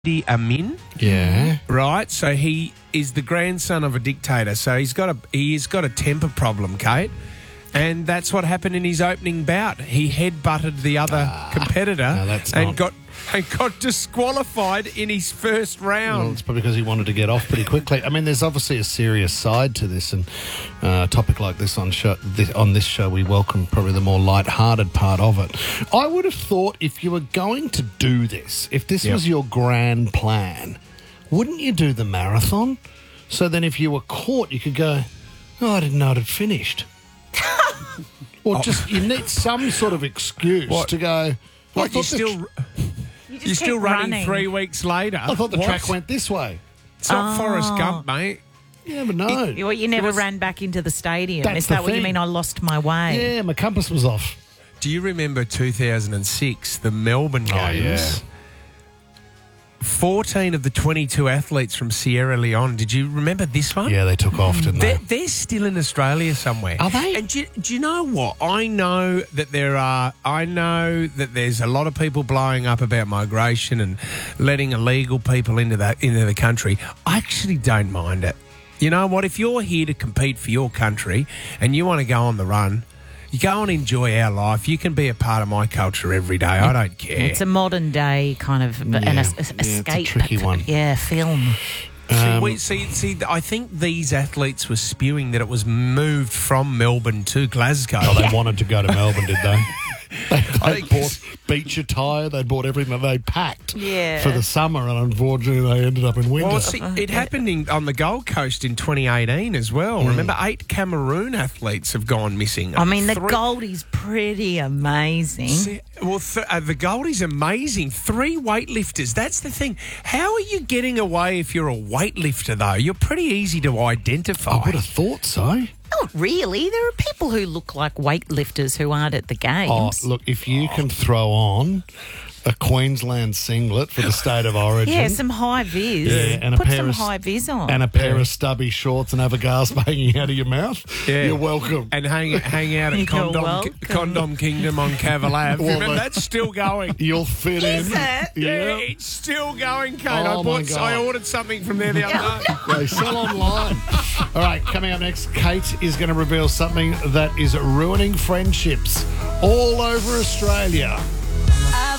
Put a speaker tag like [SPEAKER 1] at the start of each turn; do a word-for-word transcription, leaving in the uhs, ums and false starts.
[SPEAKER 1] Idi Amin.
[SPEAKER 2] Yeah.
[SPEAKER 1] Right, so he is the grandson of a dictator, so he's got a he's got a temper problem, Kate, and that's what happened in his opening bout. He headbutted the other
[SPEAKER 2] Ah,
[SPEAKER 1] competitor
[SPEAKER 2] no, that's
[SPEAKER 1] and
[SPEAKER 2] not-
[SPEAKER 1] got and got disqualified in his first round.
[SPEAKER 2] Well, it's probably because he wanted to get off pretty quickly. I mean, there's obviously a serious side to this, and uh, a topic like this on show, this, on this show, we welcome probably the more light-hearted part of it. I would have thought if you were going to do this, if this
[SPEAKER 1] Yep.
[SPEAKER 2] was your grand plan, wouldn't you do the marathon? So then if you were caught, you could go, oh, I didn't know it had finished. Or just, you need some sort of excuse
[SPEAKER 1] What?
[SPEAKER 2] to go, I
[SPEAKER 1] What, you
[SPEAKER 2] thought the
[SPEAKER 1] still
[SPEAKER 2] tr-
[SPEAKER 3] You just
[SPEAKER 1] you're still
[SPEAKER 3] keep
[SPEAKER 1] running,
[SPEAKER 3] running
[SPEAKER 1] three weeks later?
[SPEAKER 2] I thought the
[SPEAKER 1] What?
[SPEAKER 2] track went this way.
[SPEAKER 1] It's not
[SPEAKER 3] Oh.
[SPEAKER 1] Forrest Gump, mate.
[SPEAKER 2] You never know.
[SPEAKER 3] You, you never
[SPEAKER 1] was-
[SPEAKER 3] ran back into the stadium.
[SPEAKER 2] That's
[SPEAKER 3] Is
[SPEAKER 2] the
[SPEAKER 3] that what you
[SPEAKER 2] thing.
[SPEAKER 3] mean? I lost my way.
[SPEAKER 2] Yeah, my compass was off.
[SPEAKER 1] Do you remember two thousand six, the Melbourne Games? fourteen of the twenty-two athletes from Sierra Leone. Did you remember this one?
[SPEAKER 2] Yeah, they took off, didn't
[SPEAKER 1] They're,
[SPEAKER 2] they?
[SPEAKER 1] they're still in Australia somewhere.
[SPEAKER 2] Are they?
[SPEAKER 1] And do you, do you know what? I know that there are. I know that there's a lot of people blowing up about migration and letting illegal people into that into the country. I actually don't mind it. You know what? If you're here to compete for your country and you want to go on the run, you go and enjoy our life. You can be a part of my culture every day. I don't care.
[SPEAKER 3] It's a modern day kind of an
[SPEAKER 2] Yeah.
[SPEAKER 3] es-
[SPEAKER 2] Yeah, it's a
[SPEAKER 3] escape.
[SPEAKER 2] tricky one.
[SPEAKER 3] Yeah, film.
[SPEAKER 1] See,
[SPEAKER 2] Um,
[SPEAKER 1] we, see, see, I think these athletes were spewing that it was moved from Melbourne to Glasgow.
[SPEAKER 2] Oh, they wanted to go to Melbourne, did they? They,
[SPEAKER 1] I
[SPEAKER 2] they
[SPEAKER 1] think-
[SPEAKER 2] bought beach attire, they bought everything that they packed
[SPEAKER 3] Yeah.
[SPEAKER 2] for the summer, and unfortunately they ended up in winter.
[SPEAKER 1] Well, see, it happened in, on the Gold Coast in twenty eighteen as well. Remember, eight Cameroon athletes have gone missing.
[SPEAKER 3] I mean, the
[SPEAKER 1] Three-
[SPEAKER 3] Goldie's pretty amazing.
[SPEAKER 1] See, well, th- uh, the Goldie's amazing. Three weightlifters. That's the thing. How are you getting away if you're a weightlifter, though? You're pretty easy to identify.
[SPEAKER 2] I would have thought so.
[SPEAKER 3] Not really. There are people who look like weightlifters who aren't at the
[SPEAKER 2] Oh,
[SPEAKER 3] games.
[SPEAKER 2] look, if you can throw on a Queensland singlet for the state of origin.
[SPEAKER 3] Yeah, some high vis.
[SPEAKER 2] Yeah, and a
[SPEAKER 3] Put
[SPEAKER 2] pair
[SPEAKER 3] some
[SPEAKER 2] of-
[SPEAKER 3] high vis on.
[SPEAKER 2] and a pair of stubby shorts and have a gasp hanging out of your mouth.
[SPEAKER 1] Yeah.
[SPEAKER 2] You're welcome.
[SPEAKER 1] And hang hang out at
[SPEAKER 3] You're
[SPEAKER 1] Condom,
[SPEAKER 3] welcome.
[SPEAKER 1] Condom Kingdom on Cavalab.
[SPEAKER 2] Well,
[SPEAKER 1] Remember,
[SPEAKER 2] they-
[SPEAKER 1] that's still going.
[SPEAKER 2] You'll fit
[SPEAKER 3] Is
[SPEAKER 2] in.
[SPEAKER 3] it?
[SPEAKER 1] Yeah,
[SPEAKER 2] Yeah.
[SPEAKER 1] it's still going, Kate.
[SPEAKER 2] Oh,
[SPEAKER 1] I
[SPEAKER 2] my
[SPEAKER 1] bought.
[SPEAKER 2] God.
[SPEAKER 1] I ordered something from there the other day.
[SPEAKER 2] They sell online. All right, coming up next, Kate is going to reveal something that is ruining friendships all over Australia.